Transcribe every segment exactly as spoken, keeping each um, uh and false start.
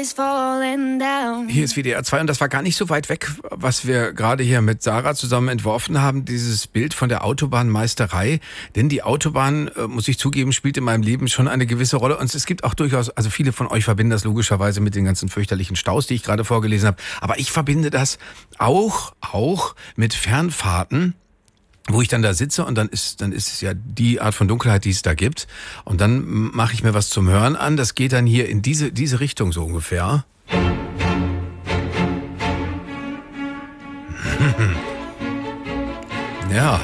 is falling down. Hier ist W D R zwei und das war gar nicht so weit weg, was wir gerade hier mit Sarah zusammen entworfen haben, dieses Bild von der Autobahnmeisterei. Denn die Autobahn, äh, muss ich zugeben, spielt in meinem Leben schon eine gewisse Rolle. Und es gibt auch durchaus, also viele von euch verbinden das logischerweise mit den ganzen fürchterlichen Staus, die ich gerade vorgelesen habe. Aber ich verbinde das auch, auch mit Fernfahrten, wo ich dann da sitze und dann ist dann ist es ja die Art von Dunkelheit, die es da gibt. Und dann mache ich mir was zum Hören an. Das geht dann hier in diese diese Richtung so ungefähr. Ja,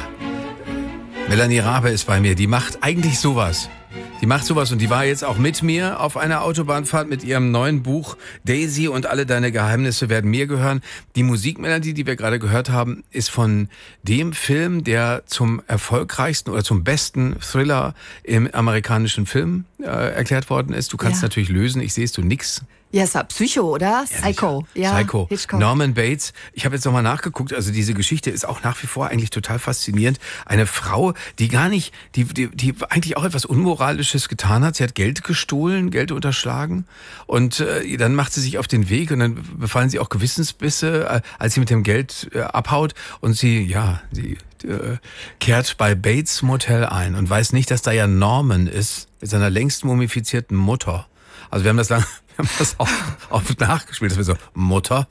Melanie Rabe ist bei mir. Die macht eigentlich sowas. Die macht sowas und die war jetzt auch mit mir auf einer Autobahnfahrt mit ihrem neuen Buch Daisy und alle deine Geheimnisse werden mir gehören. Die Musikmelodie, die wir gerade gehört haben, ist von dem Film, der zum erfolgreichsten oder zum besten Thriller im amerikanischen Film äh, erklärt worden ist. Du kannst Ja. natürlich lösen. Ich sehe es, du nix. Ja, es war Psycho, oder? Psycho. Ja, Psycho. Hitchcock. Norman Bates. Ich habe jetzt nochmal nachgeguckt. Also diese Geschichte ist auch nach wie vor eigentlich total faszinierend. Eine Frau, die gar nicht, die, die, die eigentlich auch etwas Unmoralisches getan hat. Sie hat Geld gestohlen, Geld unterschlagen. Und äh, dann macht sie sich auf den Weg und dann befallen sie auch Gewissensbisse, äh, als sie mit dem Geld äh, abhaut. Und sie, ja, sie äh, kehrt bei Bates Motel ein und weiß nicht, dass da ja Norman ist, mit seiner längst mumifizierten Mutter. Also wir haben das lang, wir haben das auch, auch nachgespielt, dass wir so, Mutter,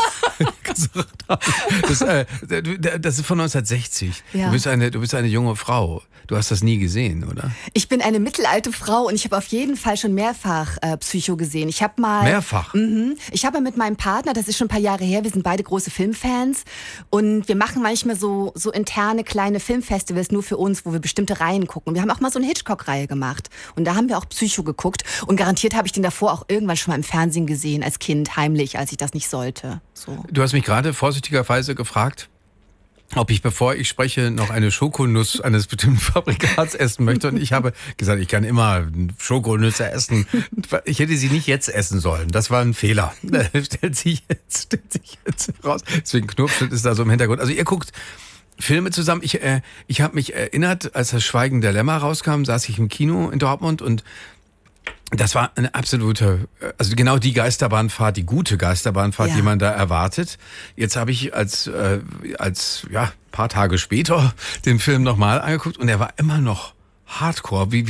gesagt haben. Das, äh, das ist von neunzehnhundertsechzig. Ja. Du bist eine, du bist eine junge Frau. Du hast das nie gesehen, oder? Ich bin eine mittelalte Frau und ich habe auf jeden Fall schon mehrfach äh, Psycho gesehen. Ich habe mal Mehrfach? Mhm, ich habe mit meinem Partner, das ist schon ein paar Jahre her, wir sind beide große Filmfans und wir machen manchmal so so interne kleine Filmfestivals nur für uns, wo wir bestimmte Reihen gucken. Wir haben auch mal so eine Hitchcock-Reihe gemacht und da haben wir auch Psycho geguckt und garantiert habe ich den davor auch irgendwann schon mal im Fernsehen gesehen als Kind heimlich, als ich das nicht sollte. So. Du hast mich gerade vorsichtigerweise gefragt, ob ich, bevor ich spreche, noch eine Schokonuss eines bestimmten Fabrikats essen möchte. Und ich habe gesagt, ich kann immer Schokonüsse essen. Ich hätte sie nicht jetzt essen sollen. Das war ein Fehler. Stellt sich jetzt, stellt sich jetzt raus. Deswegen Knopfschnitt ist da so im Hintergrund. Also ihr guckt Filme zusammen. Ich, äh, ich habe mich erinnert, als das Schweigen der Lämmer rauskam, saß ich im Kino in Dortmund und das war eine absolute, also genau die Geisterbahnfahrt, die gute Geisterbahnfahrt, Ja. die man da erwartet. Jetzt habe ich als, äh, als ja, paar Tage später den Film nochmal angeguckt und er war immer noch Hardcore. Wie,